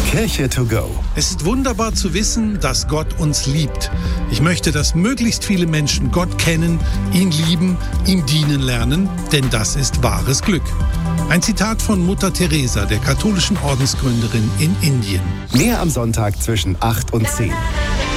Kirche to go. Es ist wunderbar zu wissen, dass Gott uns liebt. Ich möchte, dass möglichst viele Menschen Gott kennen, ihn lieben, ihm dienen lernen, denn das ist wahres Glück. Ein Zitat von Mutter Teresa, der katholischen Ordensgründerin in Indien. Mehr am Sonntag zwischen 8 und 10.